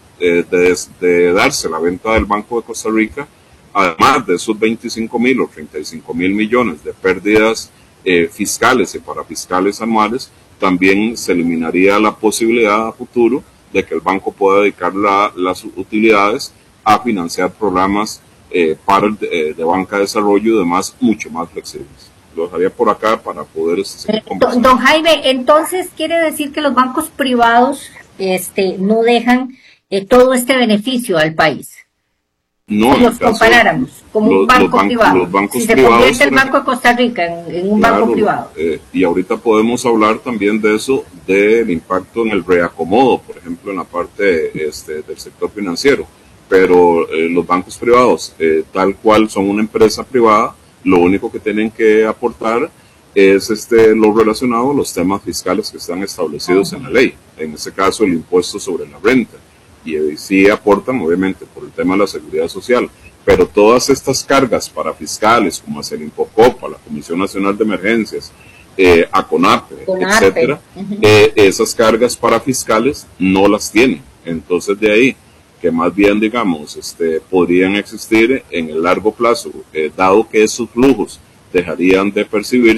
De darse la venta del Banco de Costa Rica, además de esos 25.000 o 35.000 millones de pérdidas fiscales y parafiscales anuales, también se eliminaría la posibilidad a futuro de que el banco pueda dedicar las utilidades a financiar programas para de banca de desarrollo y demás mucho más flexibles. Lo dejaría por acá para poder seguir conversando. Don Jaime, entonces quiere decir que los bancos privados no dejan todo este beneficio al país. No, si los comparáramos como un banco privado, si se convierte el Banco de Costa Rica en un banco privado. Y ahorita podemos hablar también de eso, del impacto en el reacomodo, por ejemplo, en la parte del sector financiero. Pero los bancos privados, tal cual son una empresa privada, lo único que tienen que aportar es lo relacionado a los temas fiscales que están establecidos en la ley, en este caso el impuesto sobre la renta, y sí aportan obviamente por el tema de la seguridad social, pero todas estas cargas parafiscales como es el Infocopa, la Comisión Nacional de Emergencias, ACONAPE, etcétera, esas cargas parafiscales no las tienen. Entonces de ahí que más bien, digamos, podrían existir en el largo plazo, dado que esos flujos dejarían de percibirse,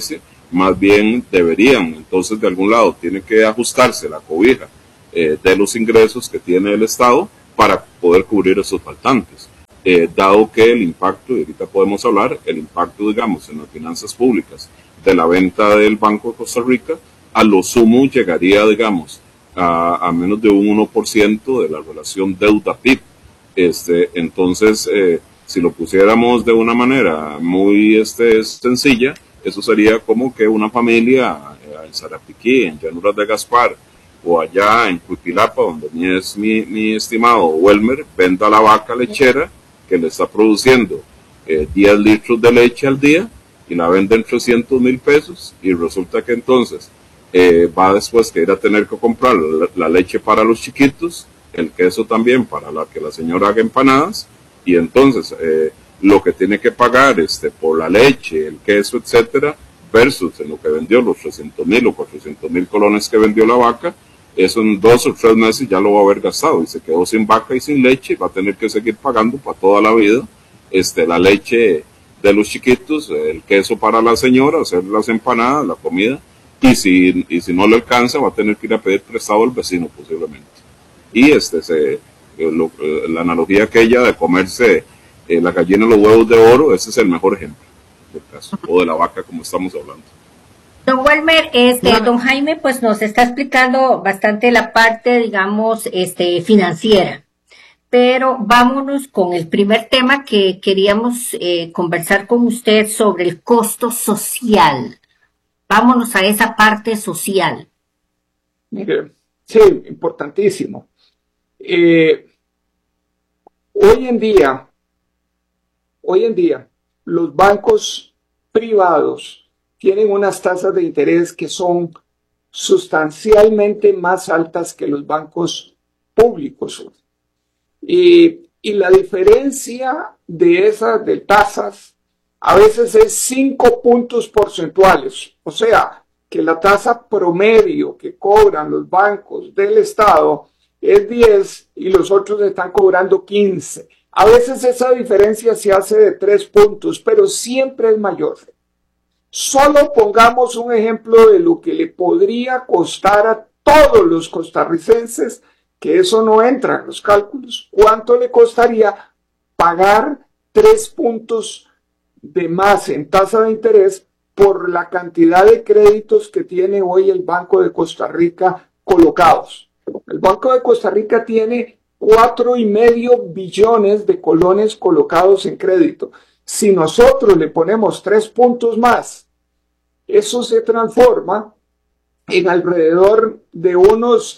más bien deberían, entonces de algún lado tiene que ajustarse la cobija de los ingresos que tiene el Estado para poder cubrir esos faltantes. Dado que el impacto, y ahorita podemos hablar, el impacto, digamos, en las finanzas públicas de la venta del Banco de Costa Rica, a lo sumo llegaría, digamos, a menos de un 1% de la relación deuda-PIB. Entonces, si lo pusiéramos de una manera muy sencilla, eso sería como que una familia en Sarapiquí, en Llanuras de Gaspar, o allá en Cuipilapa, donde es mi estimado Welmer, venda la vaca lechera que le está produciendo 10 litros de leche al día y la vende en 300,000 pesos, y resulta que entonces va después que ir a tener que comprar la leche para los chiquitos, el queso también para que la señora haga empanadas, y entonces lo que tiene que pagar por la leche, el queso, etcétera, versus en lo que vendió los 300,000 o 400,000 colones que vendió la vaca, eso en 2 o 3 meses ya lo va a haber gastado y se quedó sin vaca y sin leche, y va a tener que seguir pagando para toda la vida la leche de los chiquitos, el queso para la señora, hacer las empanadas, la comida, y si no le alcanza va a tener que ir a pedir prestado al vecino posiblemente. Y la analogía aquella de comerse la gallina y los huevos de oro, ese es el mejor ejemplo del caso, o de la vaca como estamos hablando. Don Welmer, don Jaime, pues nos está explicando bastante la parte, digamos, financiera. Pero vámonos con el primer tema que queríamos conversar con usted sobre el costo social. Vámonos a esa parte social. Mire, sí, importantísimo. Hoy en día, los bancos privados tienen unas tasas de interés que son sustancialmente más altas que los bancos públicos. Y la diferencia de tasas a veces es 5 puntos porcentuales. O sea, que la tasa promedio que cobran los bancos del Estado es 10 y los otros están cobrando 15. A veces esa diferencia se hace de 3 puntos, pero siempre es mayor. Solo pongamos un ejemplo de lo que le podría costar a todos los costarricenses, que eso no entra en los cálculos. ¿Cuánto le costaría pagar 3 puntos de más en tasa de interés por la cantidad de créditos que tiene hoy el Banco de Costa Rica colocados? El Banco de Costa Rica tiene 4,5 billones de colones colocados en crédito. Si nosotros le ponemos 3 puntos más, eso se transforma en alrededor de unos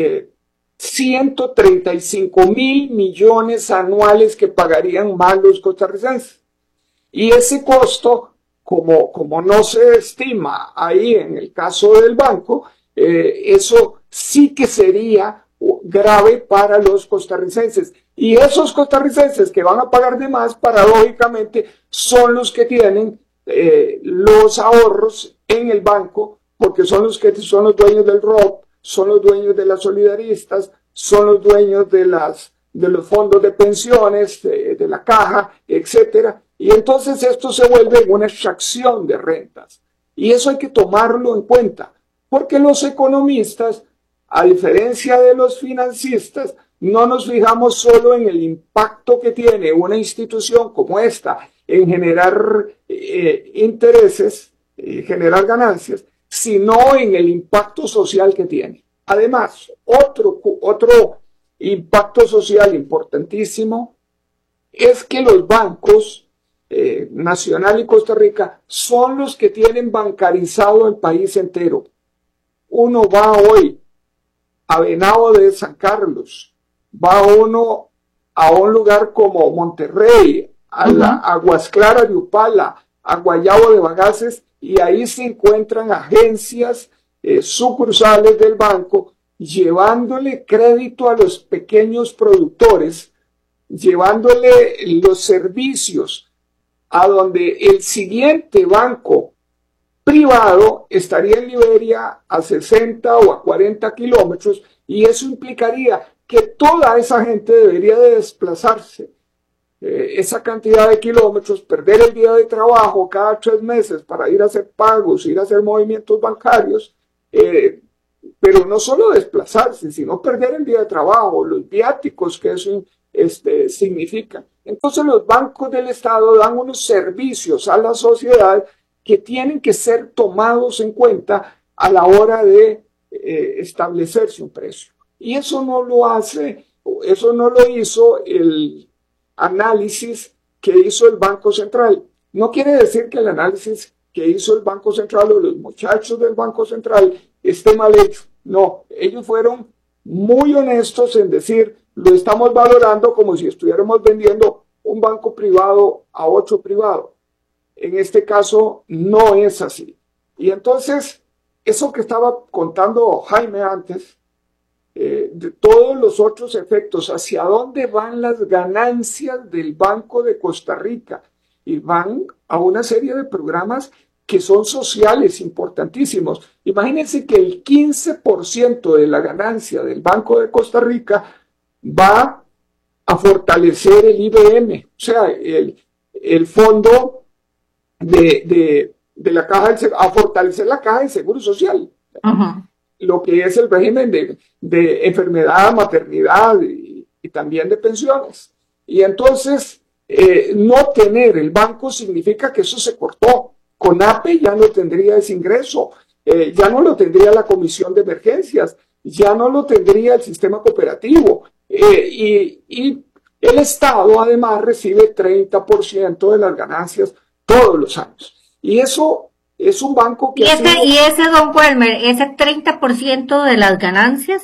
135,000 millones anuales que pagarían más los costarricenses. Y ese costo, como no se estima ahí en el caso del banco, eso sí que sería grave para los costarricenses. Y esos costarricenses que van a pagar de más, paradójicamente, son los que tienen los ahorros en el banco, porque son los que son los dueños del ROP, son los dueños de las solidaristas, son los dueños de los fondos de pensiones, de la caja, etcétera. Y entonces esto se vuelve una extracción de rentas. Y eso hay que tomarlo en cuenta, porque los economistas, a diferencia de los financistas, no nos fijamos solo en el impacto que tiene una institución como esta en generar intereses, generar ganancias, sino en el impacto social que tiene. Además, otro impacto social importantísimo es que los bancos Nacional y Costa Rica son los que tienen bancarizado el país entero. Uno va hoy a Venado de San Carlos, va uno a un lugar como Monterrey, a Aguas Claras de Upala, a Guayabo de Bagaces, y ahí se encuentran agencias sucursales del banco llevándole crédito a los pequeños productores, llevándole los servicios a donde el siguiente banco privado estaría en Liberia a 60 o a 40 kilómetros, y eso implicaría que toda esa gente debería de desplazarse esa cantidad de kilómetros, perder el día de trabajo cada 3 meses para ir a hacer pagos, ir a hacer movimientos bancarios, pero no solo desplazarse, sino perder el día de trabajo, los viáticos que eso significa. Entonces los bancos del Estado dan unos servicios a la sociedad que tienen que ser tomados en cuenta a la hora de establecerse un precio. Y eso no lo hizo el análisis que hizo el Banco Central. No quiere decir que el análisis que hizo el Banco Central o los muchachos del Banco Central esté mal hecho. No, ellos fueron muy honestos en decir, lo estamos valorando como si estuviéramos vendiendo un banco privado a otro privado. En este caso no es así. Y entonces, eso que estaba contando Jaime antes, de todos los otros efectos, hacia dónde van las ganancias del Banco de Costa Rica, y van a una serie de programas que son sociales importantísimos. Imagínense que el 15% de la ganancia del Banco de Costa Rica va a fortalecer el IBM, o sea, el fondo de la caja a fortalecer la caja de seguro social. Uh-huh. Lo que es el régimen de enfermedad, maternidad y también de pensiones. Y entonces, no tener el banco significa que eso se cortó. CONAPE ya no tendría ese ingreso, ya no lo tendría la comisión de emergencias, ya no lo tendría el sistema cooperativo. Y el Estado además recibe 30% de las ganancias todos los años. Y eso es un banco que... Y ese, don Welmer, ese 30% de las ganancias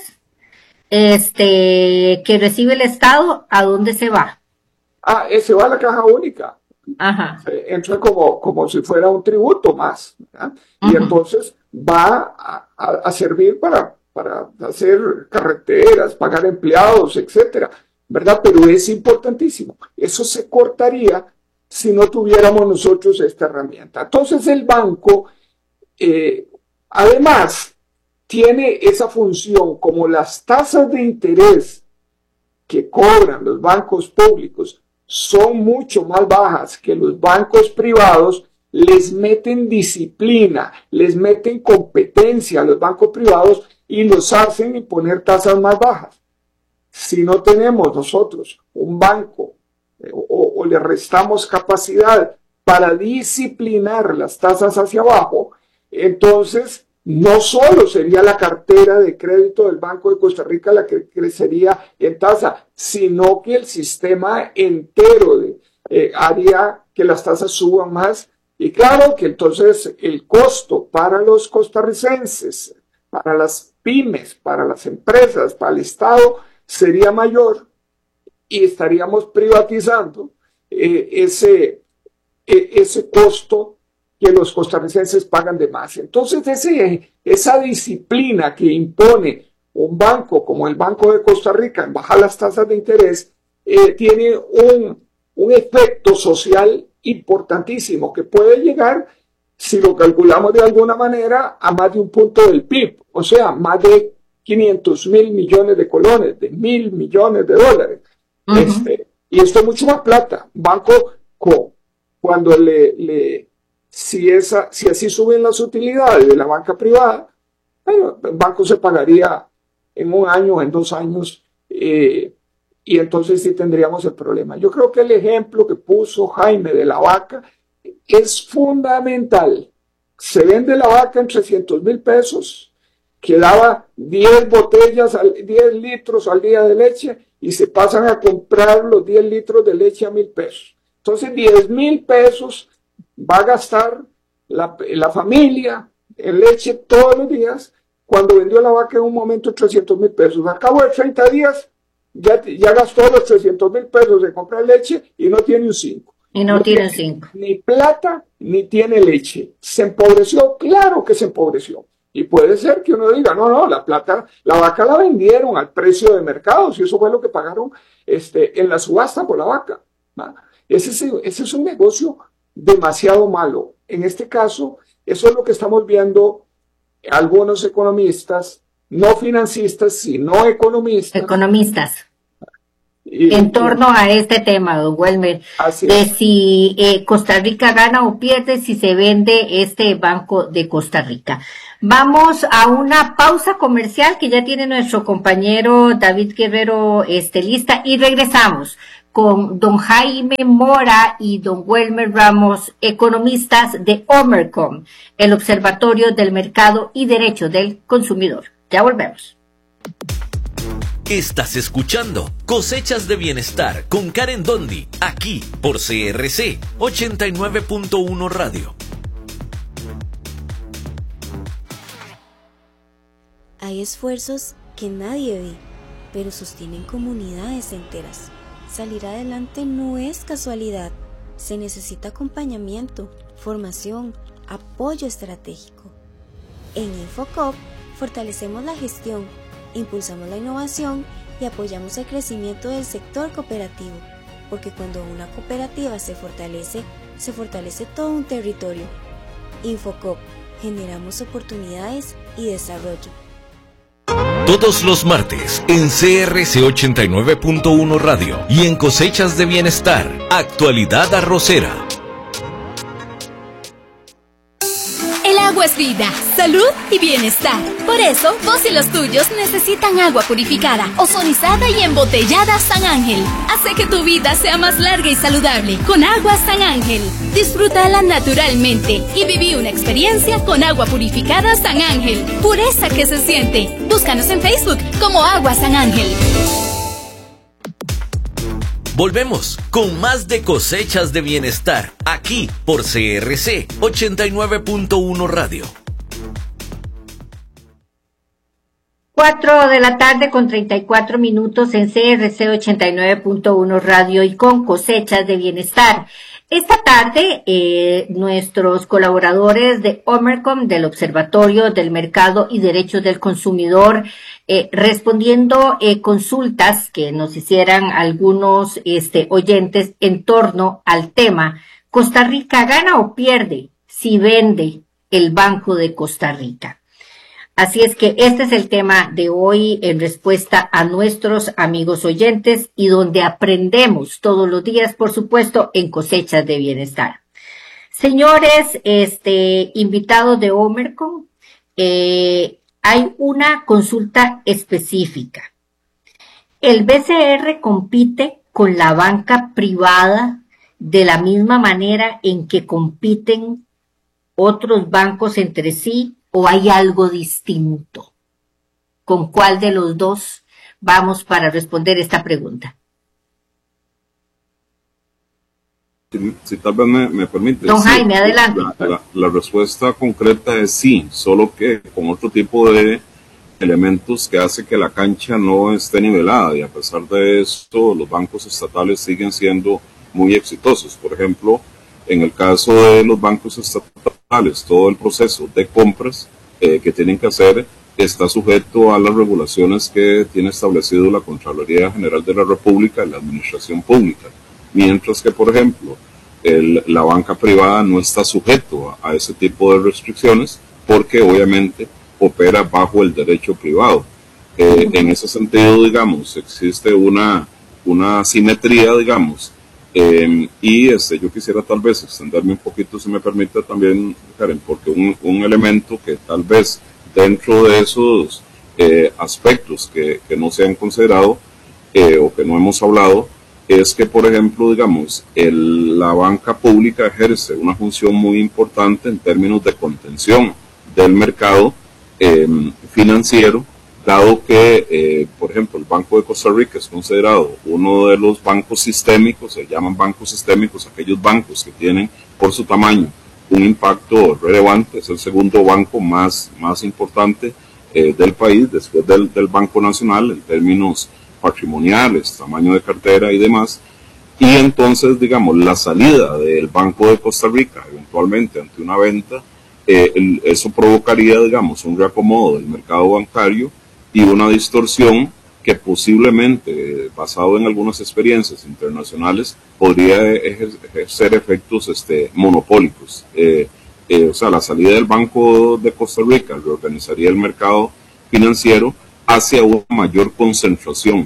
que recibe el Estado, ¿a dónde se va? Se va a la caja única. Ajá. Entra como si fuera un tributo más, ¿verdad? Uh-huh. Y entonces va a servir para hacer carreteras, pagar empleados, etcétera, ¿verdad? Pero es importantísimo. Eso se cortaría si no tuviéramos nosotros esta herramienta. Entonces el banco, además, tiene esa función, como las tasas de interés que cobran los bancos públicos son mucho más bajas que los bancos privados, les meten disciplina, les meten competencia a los bancos privados y los hacen imponer tasas más bajas. Si no tenemos nosotros un banco o le restamos capacidad para disciplinar las tasas hacia abajo, entonces no solo sería la cartera de crédito del Banco de Costa Rica la que crecería en tasa, sino que el sistema entero haría que las tasas suban más. Y claro que entonces el costo para los costarricenses, para las pymes, para las empresas, para el Estado, sería mayor y estaríamos privatizando ese costo que los costarricenses pagan de más. Entonces esa disciplina que impone un banco como el Banco de Costa Rica en bajar las tasas de interés tiene un efecto social importantísimo que puede llegar, si lo calculamos de alguna manera, a más de un punto del PIB, o sea, más de 500,000 millones de colones, de 1,000 millones de dólares. Uh-huh. Y esto es mucho más plata. Banco, cuando si así suben las utilidades de la banca privada, bueno, el banco se pagaría en 1 año, en 2 años, y entonces sí tendríamos el problema. Yo creo que el ejemplo que puso Jaime de la vaca es fundamental. Se vende la vaca en 300,000 pesos, que daba 10 litros al día de leche, y se pasan a comprar los 10 litros de leche a 1,000 pesos. Entonces 10,000 pesos va a gastar la familia en leche todos los días, cuando vendió la vaca en un momento 300,000 pesos. Al cabo de 30 días ya gastó los 300,000 pesos de comprar leche y no tiene un 5. Y no tiene 5. Ni plata, ni tiene leche. ¿Se empobreció? Claro que se empobreció. Y puede ser que uno diga, no, la vaca la vendieron al precio de mercado, si eso fue lo que pagaron en la subasta por la vaca. ¿Va? Ese es un negocio demasiado malo. En este caso, eso es lo que estamos viendo algunos economistas, no financistas, sino economistas. en torno a este tema, don Welmer, de si Costa Rica gana o pierde si se vende este Banco de Costa Rica. Vamos a una pausa comercial que ya tiene nuestro compañero David Guerrero lista, y regresamos con don Jaime Mora y don Welmer Ramos, economistas de Omercom, el Observatorio del Mercado y Derecho del Consumidor. Ya volvemos. Estás escuchando Cosechas de Bienestar con Karen Dondi, aquí por CRC 89.1 Radio. Hay esfuerzos que nadie ve, pero sostienen comunidades enteras. Salir adelante no es casualidad. Se necesita acompañamiento, formación, apoyo estratégico. En Infocop fortalecemos la gestión, impulsamos la innovación y apoyamos el crecimiento del sector cooperativo, porque cuando una cooperativa se fortalece todo un territorio. Infocop, generamos oportunidades y desarrollo. Todos los martes en CRC 89.1 Radio y en Cosechas de Bienestar, Actualidad Arrocera. El agua es vida, salud y bienestar. Por eso, vos y los tuyos necesitan agua purificada, ozonizada y embotellada San Ángel. Hace que tu vida sea más larga y saludable con agua San Ángel. Disfrútala naturalmente y viví una experiencia con agua purificada San Ángel. Pureza que se siente. Búscanos en Facebook como Agua San Ángel. Volvemos con más de Cosechas de Bienestar, aquí por CRC 89.1 Radio. 4 de la tarde con 34 minutos en CRC 89.1 Radio y con Cosechas de Bienestar. Esta tarde, nuestros colaboradores de Omercom, del Observatorio del Mercado y Derechos del Consumidor, respondiendo consultas que nos hicieran algunos oyentes en torno al tema: ¿Costa Rica gana o pierde si vende el Banco de Costa Rica? Así es que este es el tema de hoy en respuesta a nuestros amigos oyentes y donde aprendemos todos los días, por supuesto, en Cosechas de Bienestar. Señores, invitados de Omercom, hay una consulta específica. ¿El BCR compite con la banca privada de la misma manera en que compiten otros bancos entre sí, o hay algo distinto? ¿Con cuál de los dos vamos para responder esta pregunta? Si tal vez me permite. Don Jaime, adelante. La respuesta concreta es sí, solo que con otro tipo de elementos que hace que la cancha no esté nivelada, y a pesar de esto los bancos estatales siguen siendo muy exitosos. Por ejemplo, en el caso de los bancos estatales, todo el proceso de compras que tienen que hacer está sujeto a las regulaciones que tiene establecido la Contraloría General de la República y la Administración Pública, mientras que, por ejemplo, la banca privada no está sujeto a ese tipo de restricciones porque obviamente opera bajo el derecho privado. En ese sentido, digamos, existe una simetría, digamos, y yo quisiera tal vez extenderme un poquito, si me permite también, Karen, porque un elemento que tal vez dentro de esos aspectos que no se han considerado o que no hemos hablado, es que, por ejemplo, digamos, la banca pública ejerce una función muy importante en términos de contención del mercado financiero, dado que, por ejemplo, el Banco de Costa Rica es considerado uno de los bancos sistémicos. Se llaman bancos sistémicos aquellos bancos que tienen, por su tamaño, un impacto relevante. Es el segundo banco más importante del país, después del Banco Nacional, en términos patrimoniales, tamaño de cartera y demás. Y entonces, digamos, la salida del Banco de Costa Rica, eventualmente ante una venta, eso provocaría, digamos, un reacomodo del mercado bancario y una distorsión que posiblemente, basado en algunas experiencias internacionales, podría ejercer efectos monopólicos. O sea, la salida del Banco de Costa Rica reorganizaría el mercado financiero hacia una mayor concentración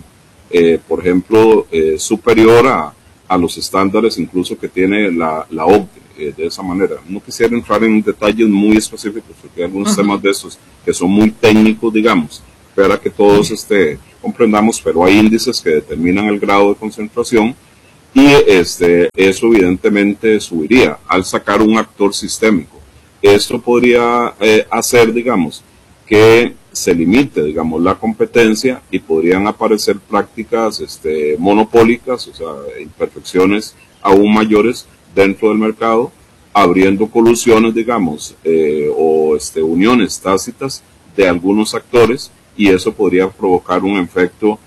por ejemplo, superior a los estándares incluso que tiene la OCDE, de esa manera. No quisiera entrar en detalles muy específicos, porque hay algunos temas de estos que son muy técnicos, digamos, para que todos comprendamos, pero hay índices que determinan el grado de concentración y eso evidentemente subiría al sacar un actor sistémico. Esto podría hacer, digamos, que se limite, digamos, la competencia y podrían aparecer prácticas monopólicas, o sea, imperfecciones aún mayores dentro del mercado, abriendo colusiones, digamos, o uniones tácitas de algunos actores, y eso podría provocar un efecto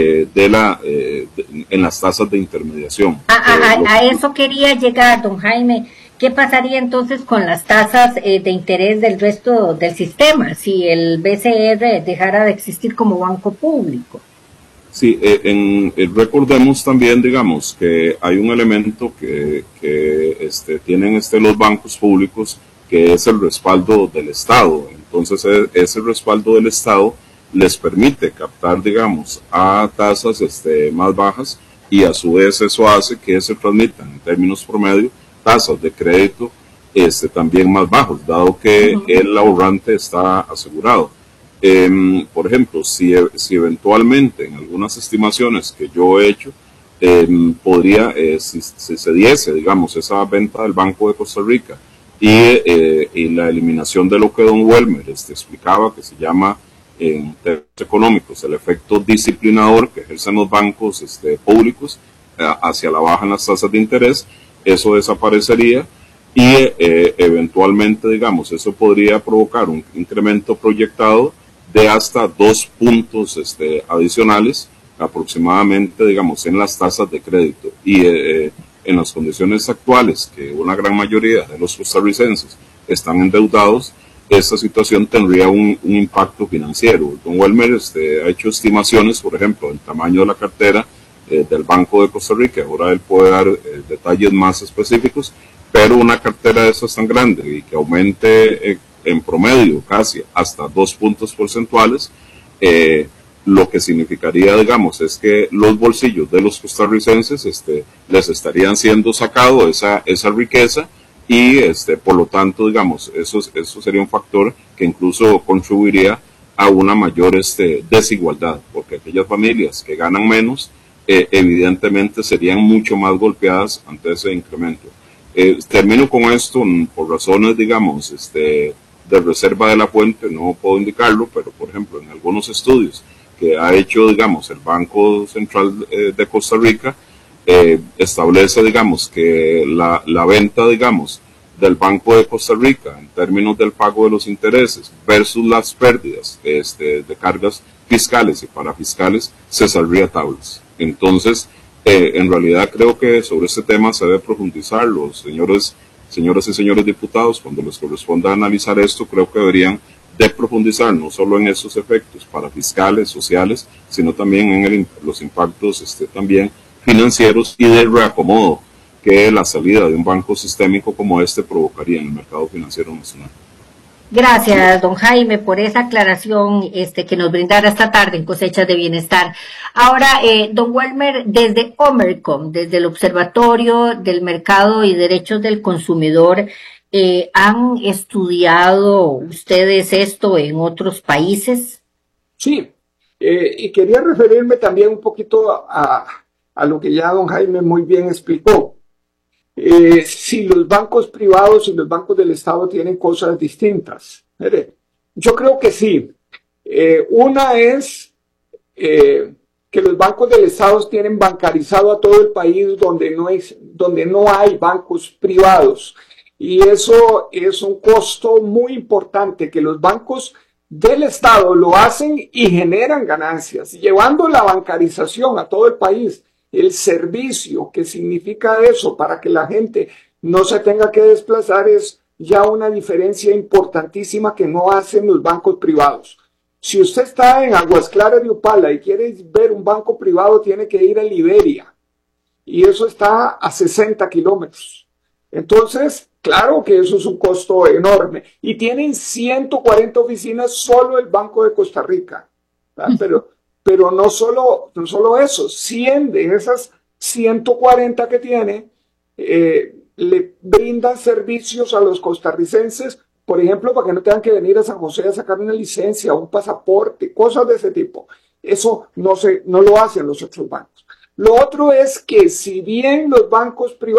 en las tasas de intermediación. A eso quería llegar, don Jaime. ¿Qué pasaría entonces con las tasas de interés del resto del sistema si el BCR dejara de existir como banco público? Sí, recordemos también, digamos, que hay un elemento que tienen los bancos públicos, que es el respaldo del Estado. Entonces, ese respaldo del Estado les permite captar, digamos, a tasas más bajas, y a su vez eso hace que se transmitan en términos promedio tasas de crédito también más bajos, dado que el ahorrante está asegurado. Por ejemplo, si eventualmente en algunas estimaciones que yo he hecho, podría, si se diese, digamos, esa venta del Banco de Costa Rica y la eliminación de lo que don Welmer explicaba, que se llama en términos económicos el efecto disciplinador que ejercen los bancos públicos hacia la baja en las tasas de interés, eso desaparecería y eventualmente, digamos, eso podría provocar un incremento proyectado de hasta 2 puntos adicionales aproximadamente, digamos, en las tasas de crédito. Y en las condiciones actuales, que una gran mayoría de los costarricenses están endeudados, esta situación tendría un impacto financiero. Don Welmer ha hecho estimaciones, por ejemplo, del tamaño de la cartera del Banco de Costa Rica. Ahora él puede dar detalles más específicos, pero una cartera de esas tan grande y que aumente en promedio casi hasta 2 puntos porcentuales, lo que significaría, digamos, es que los bolsillos de los costarricenses les estarían siendo sacado esa riqueza, y por lo tanto, digamos, eso sería un factor que incluso contribuiría a una mayor desigualdad, porque aquellas familias que ganan menos evidentemente serían mucho más golpeadas ante ese incremento. Termino con esto por razones, digamos, de reserva de la fuente, no puedo indicarlo, pero por ejemplo en algunos estudios que ha hecho, digamos, el Banco Central de Costa Rica, establece, digamos, que la venta, digamos, del Banco de Costa Rica en términos del pago de los intereses versus las pérdidas de cargas fiscales y parafiscales se saldría tablas. Entonces, en realidad creo que sobre este tema se debe profundizar. Los señoras y señores diputados, cuando les corresponda analizar esto, creo que deberían de profundizar no solo en esos efectos parafiscales, sociales, sino también en los impactos también financieros y de reacomodo que la salida de un banco sistémico como este provocaría en el mercado financiero nacional. Gracias, don Jaime, por esa aclaración que nos brindara esta tarde en Cosechas de Bienestar. Ahora, don Welmer, desde Omercom, desde el Observatorio del Mercado y Derechos del Consumidor, ¿han estudiado ustedes esto en otros países? Sí, y quería referirme también un poquito a lo que ya don Jaime muy bien explicó. Si los bancos privados y los bancos del Estado tienen cosas distintas. Yo creo que sí. Una es que los bancos del Estado tienen bancarizado a todo el país donde no hay bancos privados. Y eso es un costo muy importante, que los bancos del Estado lo hacen y generan ganancias, llevando la bancarización a todo el país. El servicio que significa eso para que la gente no se tenga que desplazar es ya una diferencia importantísima que no hacen los bancos privados. Si usted está en Aguas Claras de Upala y quiere ver un banco privado, tiene que ir a Liberia, y eso está a 60 kilómetros. Entonces, claro que eso es un costo enorme, y tienen 140 oficinas solo el Banco de Costa Rica, ¿verdad? Pero no solo eso, 100 de esas 140 que tiene le brindan servicios a los costarricenses, por ejemplo, para que no tengan que venir a San José a sacar una licencia, un pasaporte, cosas de ese tipo. Eso no lo hacen los otros bancos. Lo otro es que si bien los bancos privados